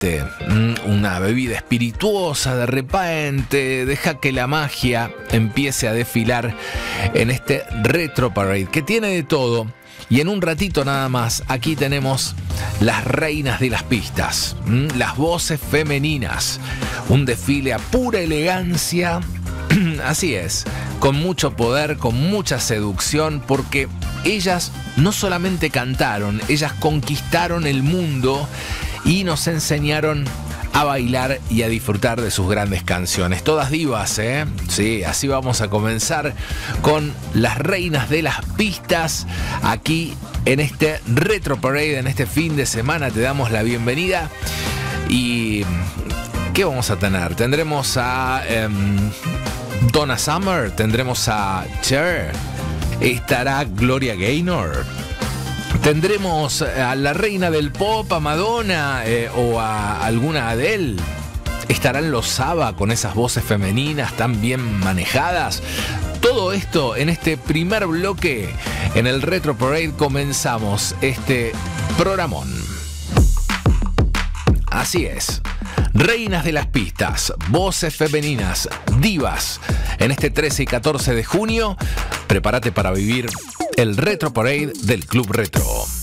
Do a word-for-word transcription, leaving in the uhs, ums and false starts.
tomate, una bebida espirituosa de repente, deja que la magia empiece a desfilar en este Retro Parade, que tiene de todo. Y en un ratito nada más, aquí tenemos las reinas de las pistas, las voces femeninas, un desfile a pura elegancia, así es, con mucho poder, con mucha seducción, porque ellas no solamente cantaron, ellas conquistaron el mundo y nos enseñaron a bailar y a disfrutar de sus grandes canciones. Todas divas, ¿eh? Sí, así vamos a comenzar con las reinas de las pistas aquí en este Retro Parade, en este fin de semana. Te damos la bienvenida y ¿qué vamos a tener? Tendremos a eh, Donna Summer, tendremos a Cher, estará Gloria Gaynor. Tendremos a la reina del pop, a Madonna, eh, o a alguna Adele. Estarán los ABBA con esas voces femeninas tan bien manejadas. Todo esto en este primer bloque en el Retro Parade. Comenzamos este programón. Así es. Reinas de las pistas, voces femeninas, divas. En este trece y catorce de junio, prepárate para vivir el Retro Parade del Club Retro.